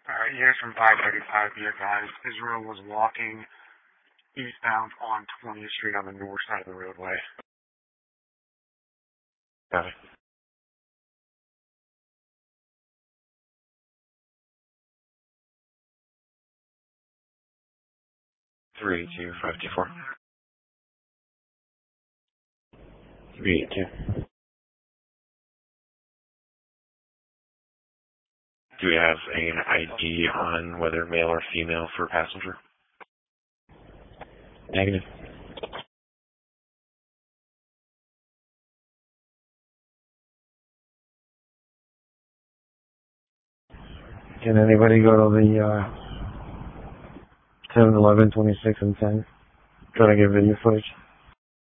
Here's from 535 be advised. Israel was walking eastbound on 20th Street on the north side of the roadway. Got it. Three, 2, 5, 2, 4. 3, 2. Do we have an ID on whether male or female for passenger? Negative. Can anybody go to the 10, 11, 26, and 10? Try to get video footage.